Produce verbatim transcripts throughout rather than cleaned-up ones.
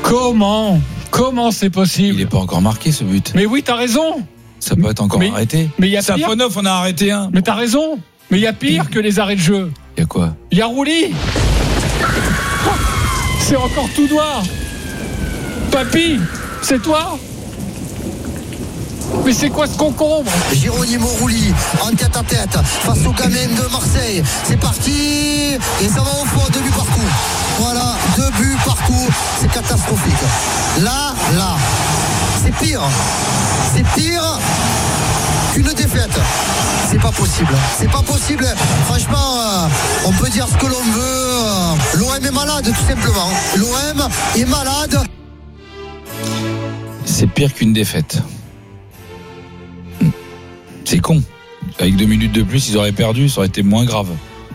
Comment Comment c'est possible ? Il n'est pas encore marqué ce but. Mais oui, t'as raison. Ça peut être encore mais, arrêté. Mais il y a pire. Safonov, on a arrêté un. Mais t'as raison. Mais il y a pire que les arrêts de jeu. Il y a quoi ? Il y a Rouli. C'est encore tout noir. Papy, c'est toi ? Mais c'est quoi ce concombre ? Geronimo Rouli en tête à tête face au gamin de Marseille. C'est parti et ça va au fond, deux buts par coup. Voilà, deux buts par coup, c'est catastrophique. Là, là, c'est pire. C'est pire qu'une défaite. C'est pas possible. C'est pas possible. Franchement, euh, on peut dire ce que l'on veut. L'O M est malade, tout simplement. L'O M est malade. C'est pire qu'une défaite. C'est con. Avec deux minutes de plus, ils auraient perdu, ça aurait été moins grave.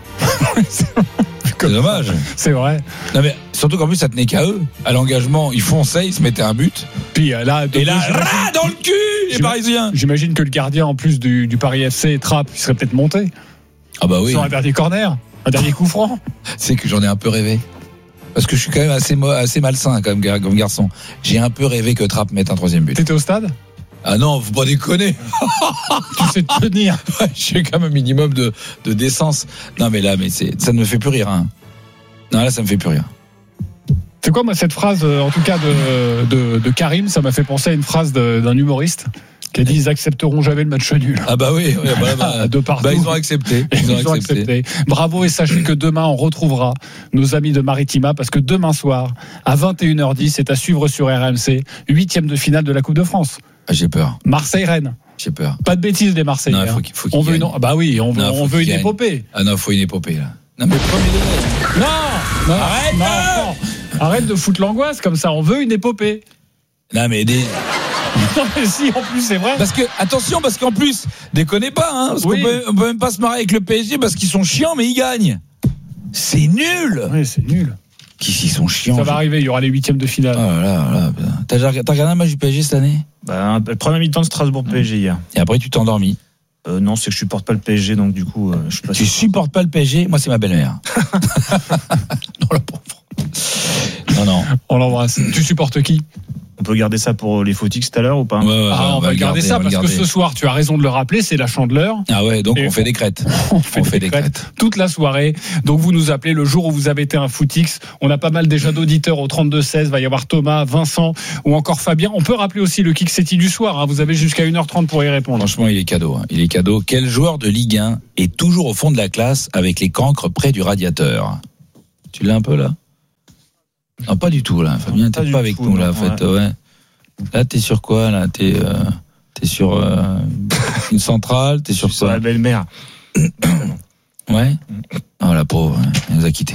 C'est dommage. C'est vrai. Non mais surtout qu'en plus ça tenait qu'à eux. À l'engagement, ils fonçaient, ils se mettaient un but. Puis là, et là, là dans le cul, les Parisiens. J'imagine que le gardien en plus du, du Paris F C, Trapp, il serait peut-être monté. Ah bah oui. Sur un dernier corner, un dernier coup franc. C'est que j'en ai un peu rêvé. Parce que je suis quand même assez, assez malsain comme, comme garçon. J'ai un peu rêvé que Trapp mette un troisième but. T'étais au stade ? Ah non, faut pas déconner. Tu sais te tenir. Ouais, j'ai quand même un minimum de, de décence. Non mais là, mais c'est, ça ne me fait plus rire. Hein. Non là, ça me fait plus rire. C'est quoi moi cette phrase, en tout cas de, de, de Karim, ça m'a fait penser à une phrase de, d'un humoriste qui a dit ils accepteront jamais le match nul. Ah bah oui, ouais, bah, bah, de partout. Bah, ils ont accepté. Ils, ils ont, ont accepté. accepté. Bravo et sachez que demain on retrouvera nos amis de Maritima parce que demain soir à vingt et une heures dix c'est à suivre sur R M C, huitième de finale de la Coupe de France. Ah, j'ai peur. Marseille-Rennes. J'ai peur. Pas de bêtises des Marseillais. Non, il faut qu'il, faut qu'il on veut gagne. une, bah oui, on veut, non, on veut une épopée. Ah non, faut une épopée là. Non mais premier non, non, arrête, non, non. Arrête de foutre l'angoisse comme ça. On veut une épopée. Non mais des. Non mais si, en plus c'est vrai. Parce que attention, parce qu'en plus, déconnez pas, hein, parce oui. qu'on peut, on peut même pas se marrer avec le P S G parce qu'ils sont chiants, mais ils gagnent. C'est nul. Oui, c'est nul. Qui s'ils sont chiants. Ça va arriver, il y aura les huitièmes de finale. Oh là là, t'as, t'as regardé un match du P S G cette année ? Bah, le premier mi-temps de Strasbourg-P S G hier. Et après tu t'es endormi. Euh, non, c'est que je supporte pas le P S G, donc du coup, euh, je suis pas. Tu supportes pas le P S G ? Moi, c'est ma belle-mère. Non, la pauvre. Non, non. On l'embrasse. Tu supportes qui ? On peut garder ça pour les footix tout à l'heure ou pas ? Ouais, ouais, ah, on, on va, va garder, garder ça parce garder. que ce soir, tu as raison de le rappeler, c'est la Chandeleur. Ah ouais, donc on fait des crêtes. On fait, on des, fait des crêtes, crêtes toute la soirée. Donc vous nous appelez le jour où vous avez été un footix. On a pas mal déjà d'auditeurs au trente-deux seize. Va y avoir Thomas, Vincent ou encore Fabien. On peut rappeler aussi le Kick-City du soir. Hein. Vous avez jusqu'à une heure trente pour y répondre. Franchement, il est cadeau. Hein. Il est cadeau. Quel joueur de Ligue un est toujours au fond de la classe avec les cancres près du radiateur ? Tu l'as un peu là ? Non, pas du tout là. Fabien, t'es pas, pas avec tout, nous là, en fait. Ouais. Ouais. Là, t'es sur quoi là ? T'es, euh, t'es sur euh, une centrale ? T'es sur quoi ? Sur la belle-mère. Ouais. Oh la pauvre, elle nous a quittés.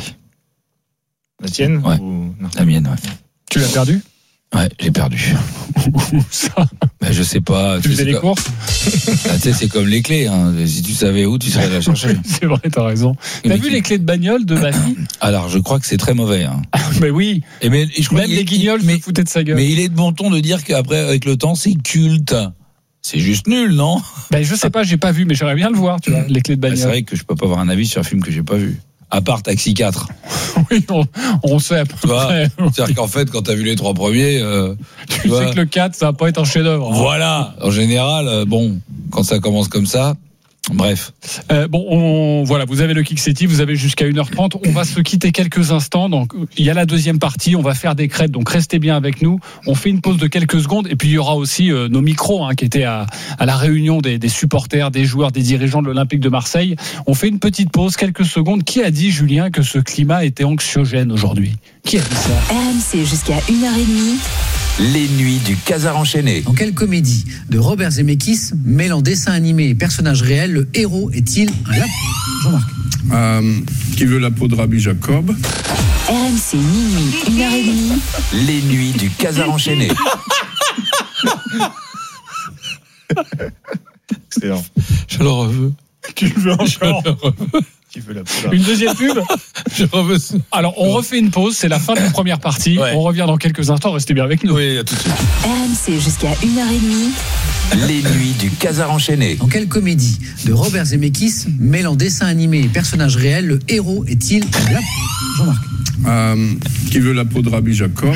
La tienne ? Ouais. Ou... La mienne, ouais. Tu l'as perdu ? Ouais, j'ai perdu. Ça. Ben, je sais pas. Tu faisais les comme... courses ? Ah, tu sais, c'est comme les clés. Hein. Si tu savais où, tu serais la chercher. C'est vrai, t'as raison. T'as mais vu qui... les clés de bagnole de ma fille ? Alors, je crois que c'est très mauvais. Hein. Mais oui. Et mais, je crois Même les guignols mais, se foutaient de sa gueule. Mais il est de bon ton de dire qu'après, avec le temps, c'est culte. C'est juste nul, non ? Ben, je sais pas, j'ai pas vu, mais j'aimerais bien le voir, tu vois, les clés de bagnole. Ben, c'est vrai que je peux pas avoir un avis sur un film que j'ai pas vu. À part Taxi quatre. Oui, on, on sait à peu tu vois, près. C'est-à-dire qu'en fait, quand t'as vu les trois premiers, euh, tu, tu sais vois, que le quatre, ça va pas être un chef-d'œuvre. Hein. Voilà. En général, euh, bon, quand ça commence comme ça. Bref. Euh, bon, on, voilà, vous avez le Kick-City, vous avez jusqu'à une heure trente. On va se quitter quelques instants. Donc, il y a la deuxième partie. On va faire des crêtes. Donc, restez bien avec nous. On fait une pause de quelques secondes. Et puis, il y aura aussi euh, nos micros hein, qui étaient à, à la réunion des, des supporters, des joueurs, des dirigeants de l'Olympique de Marseille. On fait une petite pause, quelques secondes. Qui a dit, Julien, que ce climat était anxiogène aujourd'hui ? Qui a dit ça ? R M C jusqu'à une heure trente. Les nuits du Casar enchaîné. Dans quelle comédie de Robert Zemeckis, mêlant dessin animé et personnage réel, le héros est-il un lapin ? Jean-Marc. Euh, qui veut la peau de Rabbi Jacob ? R M C minuit, une heure trente. Les nuits du Casar enchaîné. Excellent. Je le reveux. Tu le veux encore ? Qui veut la peau ? Une deuxième pub ? Je reveux. Alors, on refait une pause. C'est la fin de la première partie. Ouais. On revient dans quelques instants. Restez bien avec nous. Oui, à tout de suite. R M C jusqu'à une heure trente. Les nuits du Casar enchaîné. Dans quelle comédie de Robert Zemeckis, mêlant dessin animé et personnage réel, le héros est-il un lapin ? Jean-Marc. euh, qui veut la peau de Rabbi Jacob?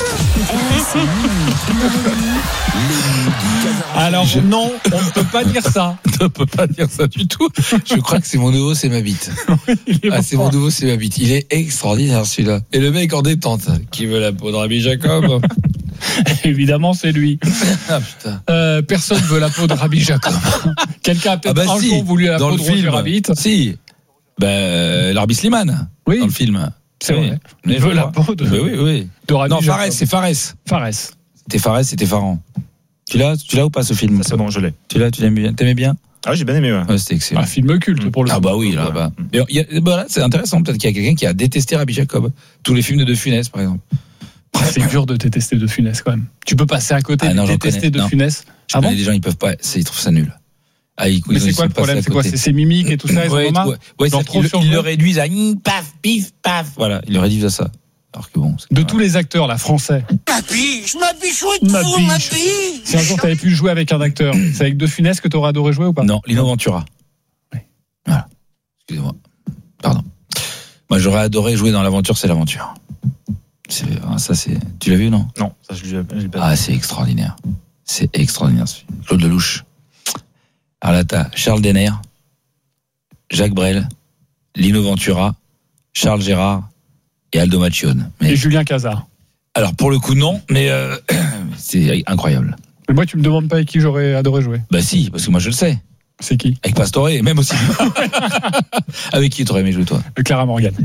Alors Je- non, on ne peut pas dire ça. On ne peut pas dire ça du tout. Je crois que c'est mon nouveau, c'est ma bite. Il est Ah, c'est bon. mon nouveau, c'est ma bite. Il est extraordinaire celui-là. Et le mec en détente, qui veut la peau de Rabbi Jacob. Évidemment, c'est lui. Ah putain. Euh, personne veut la peau de Rabbi Jacob. Quelqu'un a peut-être Ah bah un si, jour voulu la dans peau le de Roger film. Rabbit. Si. Ben, euh, l'Arbi Slimane. Oui, Dans le film. c'est Oui. vrai. Mais Il veut je la crois. peau de, Ben oui, oui. de Rabbi Non, Jacob. Fares, c'est Fares. Fares. C'était Fares, c'était Faran. Tu l'as, tu l'as ou pas ce film? Ça, c'est bon, je l'ai. Tu l'as, tu l'aimes bien? T'aimais bien? Ah, j'ai bien aimé, ouais. Ouais, c'était excellent. Un film culte pour le Ah coup. bah oui, là, bah. Et il y a- bah là, c'est intéressant, peut-être qu'il y a quelqu'un qui a détesté Rabbi Jacob. Tous les films de De Funès, par exemple. C'est dur de détester De Funès quand même. Tu peux passer à côté Ah de non, j'en détester connais. De Non. Funès. Je Ah connais bon des gens, ils peuvent pas, c'est- ils trouvent ça nul. Ah, ils, Mais ils- c'est ils quoi sont le problème? passés à C'est quoi? côté. C'est ses mimiques et tout ça, ils en Ouais, ont marre. ouais, ouais, Genre ça, trop ils, surjoué. ils le réduisent à une paf, pif, paf. Voilà, ils le réduisent à ça. Alors que bon. c'est De quand tous les acteurs, là, français. Ma biche, ma biche, où Ma êtes-vous, ma biche. biche? Si un jour t'avais pu jouer avec un acteur, c'est avec De Funès que t'aurais adoré jouer ou pas? Non, Lino Ventura. Oui. Voilà. Excusez-moi. Pardon. Moi, j'aurais adoré jouer dans l'aventure, c'est l'aventure. C'est, ah, ça, c'est. Tu l'as vu, non? Non, ça, je l'ai j'ai pas Ah, c'est extraordinaire. C'est extraordinaire, ce film. Claude Lelouch. Alors là, t'as Charles Denner, Jacques Brel, Lino Ventura, Charles Gérard et Aldo Macione. Et Mais, Julien Cazard. alors, pour le coup, non, mais euh, c'est incroyable. Mais moi, tu me demandes pas avec qui j'aurais adoré jouer. Bah si, parce que moi, je le sais. C'est qui? Avec Pastore, même aussi. Avec qui t'aurais aimé jouer, toi? Euh, Clara Morgan.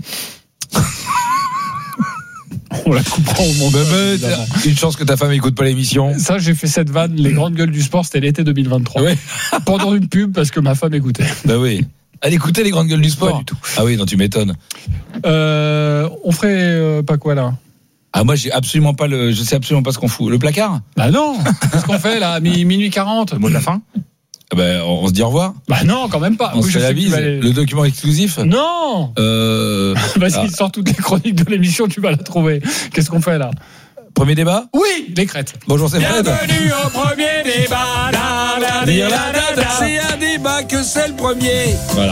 On la coupera au monde. Bah, bah, une chance que ta femme écoute pas l'émission. Ça, j'ai fait cette vanne. Les grandes gueules du sport, c'était l'été deux mille vingt-trois. Ouais. Pendant une pub, parce que ma femme écoutait. Bah oui. Allez, écoutez les grandes gueules du sport. Pas du tout. Ah oui, non, tu m'étonnes. Euh, on ferait euh, pas quoi là? Ah, moi, j'ai absolument pas le, je sais absolument pas ce qu'on fout. Le placard? Bah non. Qu'est-ce qu'on fait là? Mi- Minuit quarante. Le mot de la fin? Ah bah, on, on se dit au revoir. Bah non, quand même pas. On Oui, se je fait la sais que tu bise. vas aller- Le document exclusif? Non. Euh, Vas-y, ah, sors toutes les chroniques de l'émission, tu vas la trouver. Qu'est-ce qu'on fait là? premier débat? Oui, les crêtes. Bonjour, c'est Fred. Bienvenue au premier débat. Da, da, Dire da, la da, date, da. c'est un débat que c'est le premier. Voilà.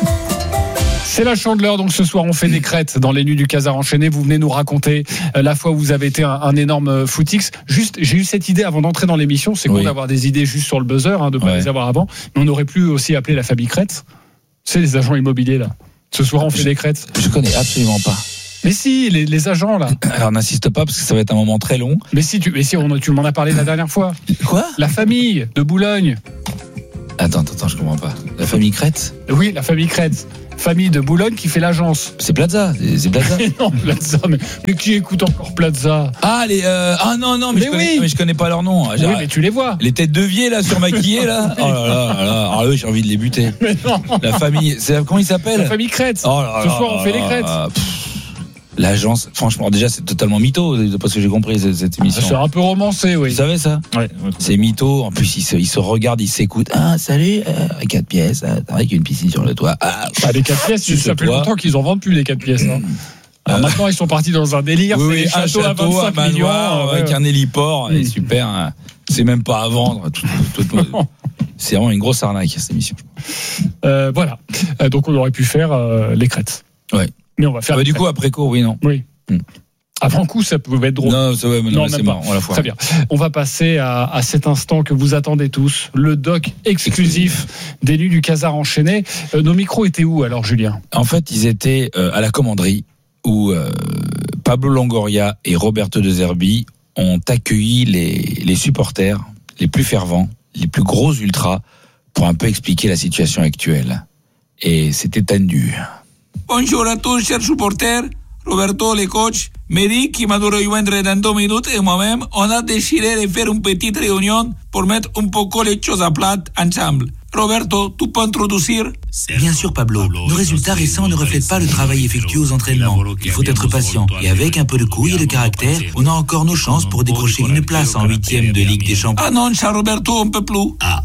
C'est la Chandeleur, donc ce soir on fait des crêtes dans les nuits du Casar enchaîné. Vous venez nous raconter euh, la fois où vous avez été un, un énorme euh, footix. Juste, j'ai eu cette idée avant d'entrer dans l'émission. C'est Oui. con d'avoir des idées juste sur le buzzer, hein, de pas Ouais. les avoir avant. Mais on aurait pu aussi appeler la famille Crête. C'est les agents immobiliers là. Ce soir on fait Je- des crêtes. Je connais absolument pas. Mais si, les, les agents là. Alors, n'insiste pas parce que ça va être un moment très long. Mais si, tu, mais si, on, tu m'en as parlé la dernière fois. Quoi? La famille de Boulogne. Attends, attends, attends, je comprends pas. La famille Crête? Oui, la famille Crête. Famille de Boulogne qui fait l'agence. C'est Plaza. C'est c'est Plaza. Mais non, Plaza. Mais, mais qui écoute encore Plaza? Ah, les, euh, ah non, non, mais, Mais je connais, oui. mais je connais pas leur nom. Oui, mais tu les vois. Les têtes de vieux là, surmaquillées là. Oh là là là là. Alors eux, j'ai envie de les buter. Mais non. La famille, c'est comment il La s'appelle? famille Crête. Oh là Ce là soir, on là fait les là crêtes. là. Pff. L'agence, franchement, déjà, c'est totalement mytho, parce que j'ai compris cette, cette C'est émission. un peu romancé, Tu oui. savais ça? Ouais. C'est mytho. En plus, ils se, ils se regardent, ils s'écoutent. Ah, salut, euh, quatre pièces, ah, avec une piscine sur le toit. Ah, Bah, les quatre pièces, Tu ça sais fait quoi longtemps qu'ils en vendent plus les quatre pièces. Hein. Alors Euh. maintenant, ils sont partis dans un délire. oui, c'est oui, les un châteaux à château, un vingt-cinq millions. manoir, ouais. avec un héliport, Mm. et super. hein. C'est même pas à vendre. Tout- tout- tout- c'est vraiment une grosse arnaque, cette émission. Euh, voilà. Euh, donc, on aurait pu faire euh, les crêtes. Ouais. Mais on va faire. Ah bah, les du crêtes. coup, après cours, oui, non. Oui. Mm. Avant coup, ça pouvait être drôle. Non, c'est, ouais, mais non, Non, mais c'est même marrant, on la foire. Très bien. On va passer à, à cet instant que vous attendez tous, le doc exclusif des nuits du Casar enchaîné. Euh, nos micros étaient où alors, Julien? En fait, ils étaient euh, à la commanderie où euh, Pablo Longoria et Roberto De Zerbi ont accueilli les, les supporters les plus fervents, les plus gros ultras, pour un peu expliquer la situation actuelle. Et c'était tendu. Bonjour à tous, chers supporters. Roberto, le coach, me dit qu'il m'a donné joindre dans deux minutes et moi-même, on a décidé de faire une petite réunion pour mettre un poco les choses à plat ensemble. Roberto, tu peux introduire? Bien sûr, Pablo. Nos résultats récents ne reflètent pas le travail effectué aux entraînements. Il faut être patient. Et avec un peu de couille et de caractère, on a encore nos chances pour décrocher une place en huitième de Ligue des Champions. Ah non, cher Roberto, on peut plus. Ah,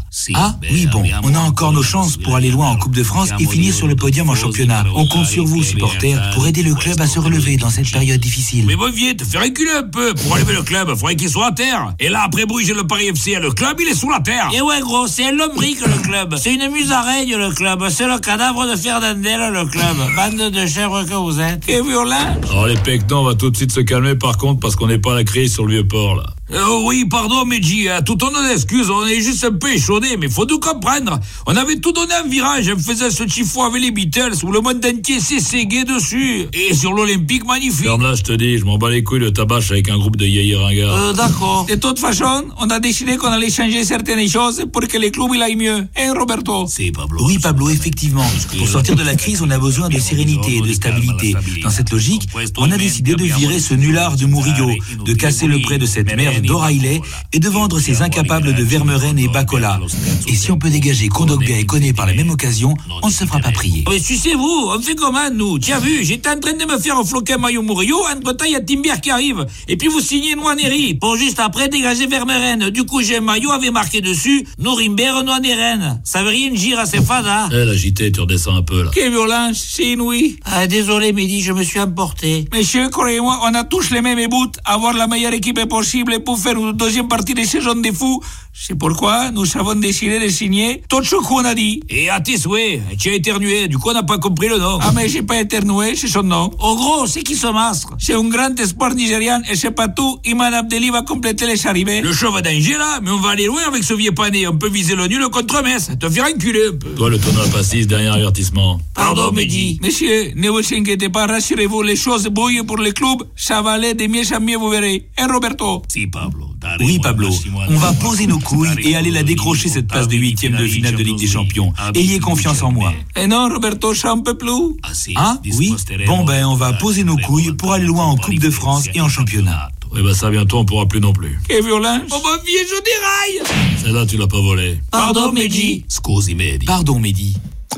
Ah oui, bon, on a encore nos chances pour aller loin en Coupe de France et finir sur le podium en championnat. On compte sur vous, supporters, pour aider le club à se relever dans cette période difficile. Mais bon, viens, te fais reculer un peu. Pour relever le club, il faudrait qu'il soit à terre. Et là, après Bruges et le Paris F C, le club, il est sous la terre. Et ouais, gros, c'est un lombric, le club. C'est une musaraigne, le club. C'est le cadavre de Fernandel, le club. Bande de chèvres que vous êtes. Et violent. Alors les pectons, on va tout de suite se calmer par contre parce qu'on n'est pas à la crise sur le vieux port là. Euh, oui, pardon, Medji, hein, tout en nos excuses, on est juste un peu échaudés, mais faut nous comprendre. On avait tout donné un virage, on faisait ce tifo avec les Beatles, où le monde entier s'est ségué dessus. Et sur l'Olympique, magnifique. Ferme là, je te dis, je m'en bats les couilles de tabac avec un groupe de yéyé ringards. Euh, d'accord. De toute façon, on a décidé qu'on allait changer certaines choses pour que les clubs il aillent mieux. Hein, Roberto? C'est Pablo. Oui, Pablo, effectivement. Pour sortir de la crise, on a besoin de sérénité et de stabilité. Dans cette logique, on a décidé de virer ce nulard de Murillo, de casser le prêt de cette merde d'Oreillet et de vendre ces incapables de Vermeuren et Bacola. Et si on peut dégager Kondogbia et Koné par la même occasion, on ne se fera pas prier. Mais sucez-vous, on fait comment, nous? Tiens, vu, j'étais en train de me faire floquer un maillot Murillo, entre temps, il y a Timber qui arrive. Et puis vous signez Nwaneri, pour juste après dégager Vermeuren. Du coup, j'ai un maillot avec marqué dessus, Norimber Nwaneren. Ça veut rien dire à ces fadas. Eh, la J T, tu redescends un peu, là. Quelle violence, c'est inouï. Ah, désolé, Mehdi, je me suis emporté. Messieurs, croyez-moi, on a tous les mêmes bouts, avoir la meilleure équipe possible pour faire une deuxième partie de saison des fous. C'est pourquoi nous avons décidé de signer tout ce qu'on a dit. Et à tes souhaits, tu as éternué, du coup on n'a pas compris le nom. Ah mais j'ai pas éternué, c'est son nom. En gros, c'est qui ce masque? C'est un grand espoir nigérian et c'est pas tout, Iman Abdelli va compléter les arrivées. Le show va danger là, mais on va aller loin avec ce vieux pané, on peut viser le nul contre Metz, te faire enculer un peu. Toi le tournoi passis, dernier avertissement. Pardon Mehdi. Messieurs, ne vous inquiétez pas, rassurez-vous, les choses brouillent pour les clubs, ça va aller de mieux en mieux, vous verrez. Et Roberto? Si Pablo. Oui, Pablo, on va poser nos couilles et aller la décrocher cette place de huitième de finale de Ligue des Champions. Ayez confiance en moi. Et non, Roberto, ça un peu plus. Ah, oui? Bon, ben, on va poser nos couilles pour aller loin en Coupe de France et en championnat. Oui, bah ça, bientôt, on pourra plus non plus. Quelle violence. Oh, bah, vieux, je déraille. Celle-là, tu l'as pas volée. Pardon, Mehdi. Scusi, Mehdi. Pardon, Mehdi.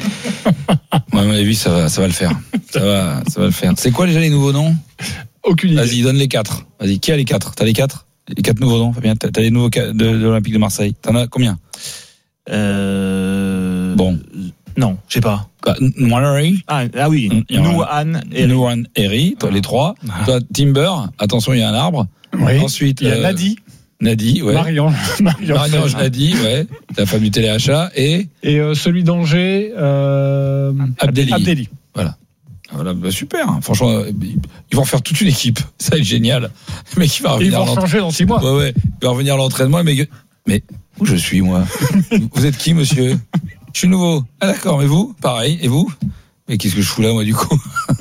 Moi, à mon avis, ça va, ça va le faire. Ça va, ça va le faire. C'est quoi déjà les nouveaux noms? Aucune idée. Vas-y, donne les quatre. Vas-y, qui a les quatre? T'as les quatre? Les quatre nouveaux noms, Fabien. T'as, t'as les nouveaux de, de l'Olympique de Marseille. T'en as combien? Euh... Bon. Non, je sais pas. Bah, Nwaneri. Ah, ah oui. Nouan et Nouan Eri. Toi, les trois. Ah. Toi, Timber. Attention, il y a un arbre. Oui. Ensuite, il y a euh, Nadi. Nadi, ouais. Marianne. Marianne Nadi, ouais. La femme du téléachat. Et. Et euh, celui d'Angers, euh, Abdelli. Abdelli. Voilà. Voilà, bah super. Franchement, ils vont faire toute une équipe. Ça va être génial. Le mec, il va revenir. Ils vont changer dans six mois. Ouais, ouais. Il va revenir à l'entraînement. Mais, mais où je suis, moi? Vous êtes qui, monsieur? Je suis nouveau. Ah, d'accord. Mais vous? Pareil. Et vous? Mais qu'est-ce que je fous là, moi, du coup?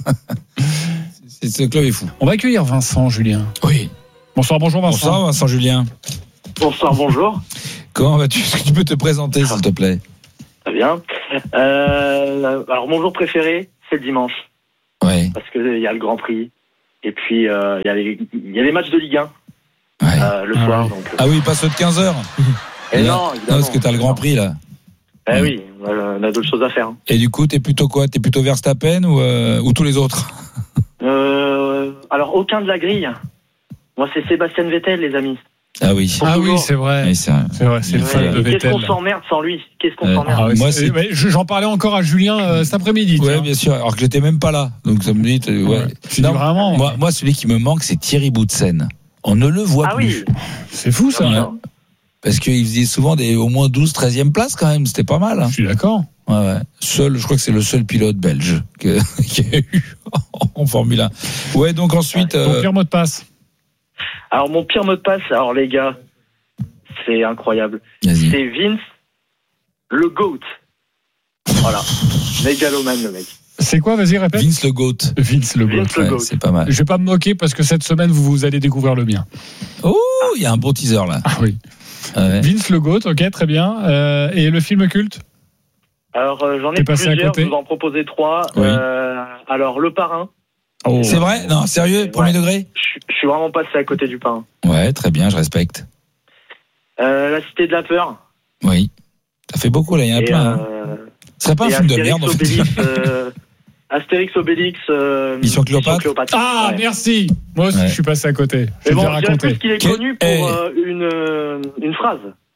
Ce club est fou. On va accueillir Vincent, Julien. Oui. Bonsoir, bonjour, Vincent. Bonsoir, Vincent Julien. Bonsoir, bonjour. Comment vas-tu? Est-ce que tu peux te présenter, s'il te plaît? Très bien. Euh, alors, mon jour préféré, c'est le dimanche. Ouais. Parce qu'il y a le Grand Prix. Et puis, il euh, y, y a les matchs de Ligue un. Ouais. Euh, le ah soir. Oui. Donc, euh... Ah oui, pas ceux de quinze heures. Et là, non, évidemment. Non, parce que t'as le Grand Prix, là. Eh ouais. oui, on a d'autres choses à faire. Et du coup, t'es plutôt quoi? T'es plutôt Verstappen ou, euh, ou tous les autres? euh, Alors, aucun de la grille. Moi, c'est Sébastien Vettel, les amis. Ah oui. Ah oui, c'est vrai. Oui, c'est vrai. C'est vrai, c'est ouais. le fan de Vettel. Qu'est-ce qu'on s'emmerde sans lui? Qu'est-ce qu'on euh, s'emmerde ah, moi, c'est... Ouais, j'en parlais encore à Julien euh, cet après-midi. Oui, bien sûr. Alors que j'étais même pas là. Donc ça me dit. Ouais. ouais. Non, vraiment. Moi, moi, celui qui me manque, c'est Thierry Boutsen. On ne le voit ah plus. Oui. C'est fou ça. Ouais. Parce qu'il faisait souvent des au moins douze, treizième place quand même. C'était pas mal. Hein. Je suis d'accord. Ouais, ouais. Seul, je crois que c'est le seul pilote belge qui a eu en Formule un. Ouais, donc ensuite. Ton euh... pire mot de passe. Alors mon pire mot de passe, alors les gars. C'est incroyable. Vas-y. C'est Vince, le GOAT. Voilà. Mégalomane, le mec. C'est quoi? Vas-y, répète. Vince le GOAT. Vince le GOAT. Vince le ouais, GOAT. C'est pas mal. Je vais pas me moquer parce que cette semaine, vous, vous allez découvrir le mien. Oh, il y a un bon teaser là. Ah oui. Ouais. Vince le GOAT, ok, très bien. Euh, et le film culte? Alors, euh, j'en ai plusieurs. Je vous en proposais trois. Oui. Euh, alors, Le Parrain. Oh. C'est vrai? Non, sérieux? Ouais. Premier degré? Je, je suis vraiment passé à côté du Parrain. Ouais, très bien, je respecte. Euh, la Cité de la Peur. Oui. Ça fait beaucoup, là, il y en a et plein. Euh, hein. Ce serait pas un film Astérix, de merde, en fait. Obélix, euh, Astérix, Obélix, euh, Mission Cléopâtre. Mission Cléopâtre. Ah, ouais. Merci. Moi aussi, ouais. je suis passé à côté. Je vais bon, bien raconter. Je qu'il est Quel... connu pour hey. euh, une, euh, une phrase.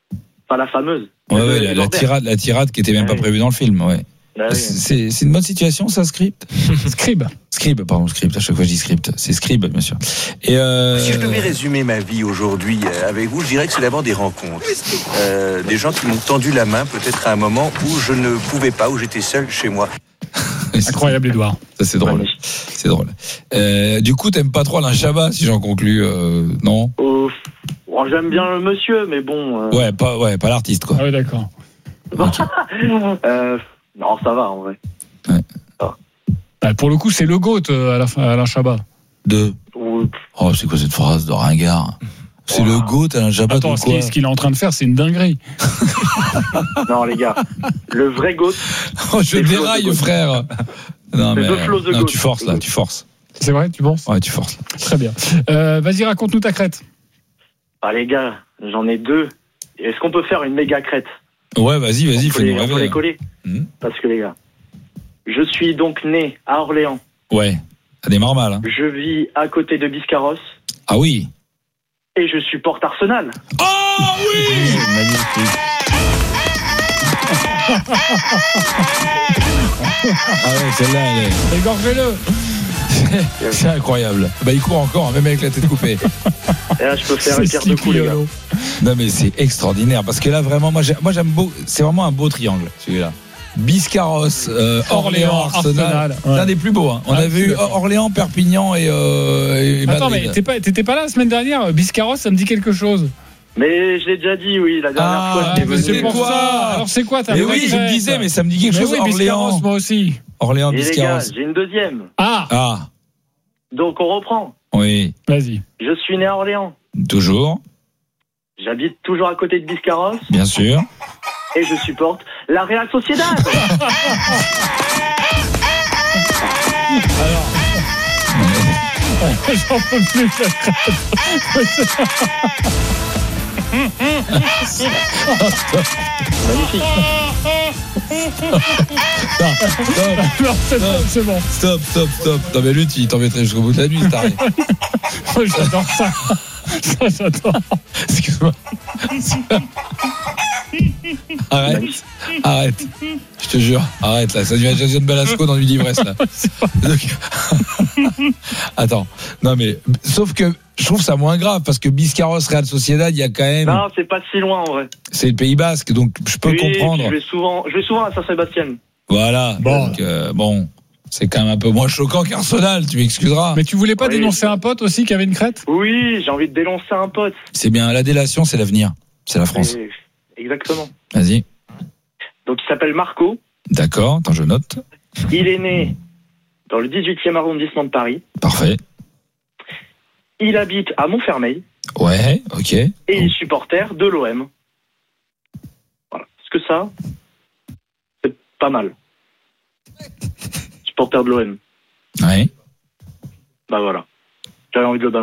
Enfin, la fameuse. Ouais, Le- ouais, la, la tirade, la tirade qui était même Ah pas oui. prévue dans le film, ouais. Ah oui. C'est, c'est une bonne situation, ça, script? Scribe. Scribe, pardon, script. À chaque fois, je dis script. C'est scribe, bien sûr. Et euh... Si je devais résumer ma vie aujourd'hui euh, avec vous, je dirais que c'est d'abord des rencontres. Euh, des gens qui m'ont tendu la main, peut-être à un moment où je ne pouvais pas, où j'étais seul chez moi. Incroyable, Edouard. Ça, c'est drôle. C'est drôle. Euh, du coup, t'aimes pas trop Alain Chabat, si j'en conclus, euh, non? Oh, bon, j'aime bien le monsieur, mais bon. euh, Ouais, pas, ouais, pas l'artiste, quoi. Ah ouais, d'accord. euh, non, ça va en vrai. Bah, pour le coup, c'est le GOAT, euh, à la fin, Alain Chabat. De. Ou- Oh, c'est quoi cette phrase de ringard? C'est Wow. le GOAT, Alain Chabat, Attends, ou ce quoi? qu'il, ce qu'il est en train de faire, c'est une dinguerie. Non, les gars, le vrai goat. Oh, je c'est Flo déraille, de Gaulle. frère. Non, C'est mais. The Flo de Non, Gaulle. tu forces, là, tu forces. C'est vrai, tu penses? Ouais, tu forces. Très bien. Euh, vas-y, raconte-nous ta crête. Ah les gars, j'en ai deux. Est-ce qu'on peut faire une méga crête? Ouais, vas-y, vas-y, On peut fais-nous les- on peut rêver. les coller. Hmm. Parce que les gars, je suis donc né à Orléans. Ouais, ça démarre mal, hein. Je vis à côté de Biscarrosse Ah oui. et je supporte Arsenal. Oh oui! Magnifique. Ah ouais, celle-là, elle est... Égorgez-le. C'est incroyable. Bah, il court encore, même avec la tête coupée. Et là, je peux faire C'est une pierre de coups, les gars. Stipiolo. Non, mais c'est extraordinaire. Parce que là, vraiment, moi, j'ai- moi j'aime beau. C'est vraiment un beau triangle, celui-là. Biscarrosse, euh, Orléans, Orléans, Arsenal. Arsenal, ouais. C'est un des plus beaux. Hein. On Ah, avait eu d'accord. Orléans, Perpignan et, euh, et Attends, Madrid. mais t'es pas, t'étais pas là la semaine dernière? Biscarrosse, ça me dit quelque chose. Mais je l'ai déjà dit, oui, la dernière Ah, fois. Ah, j'étais mais venu. c'est pour quoi ça. Alors c'est quoi ta Mais vraie oui, je me crête? disais, mais ça me dit quelque Mais chose. oui, Orléans. Biscarrosse, moi aussi. Orléans, Et les gars, Biscarrosse. j'ai une deuxième. Ah, Ah, Donc on reprend. oui. vas-y. Je suis né à Orléans. Toujours, J'habite toujours à côté de Biscarrosse bien sûr. et je supporte la Real Sociedad. J'en peux plus de cette crête. Magnifique. Non, c'est bon, c'est bon. Stop, stop, stop. Non, mais lui, tu t'en mettrais jusqu'au bout de la nuit, c'est taré. J'adore ça. Ça, j'adore. Excuse-moi. Arrête, arrête. Je te jure, arrête là. Ça devient Jason Balasco dans une ivresse là. Donc... Attends, non mais sauf que je trouve ça moins grave parce que Biscarrosse, Real Sociedad, il y a quand même. Non, c'est pas si loin en vrai. C'est le Pays Basque, donc je peux Oui, comprendre. Je vais souvent, je vais souvent à Saint-Sébastien. Voilà. Bon. Donc euh, bon, c'est quand même un peu moins choquant qu'Arsenal. Tu m'excuseras. Mais tu voulais pas Oui. dénoncer un pote aussi qui avait une crête? Oui, j'ai envie de dénoncer un pote. C'est bien. La délation, c'est l'avenir. C'est la France. Et- Exactement. Vas-y. Donc il s'appelle Marco. D'accord. Attends, je note. Il est né dans le dix-huitième arrondissement de Paris. Parfait. Il habite à Montfermeil Ouais. Ok. et il est supporter de l'O M. Voilà. Est-ce que ça, c'est pas mal? Supporter de l'O M. Ouais. Bah voilà. J'avais envie de le balancer.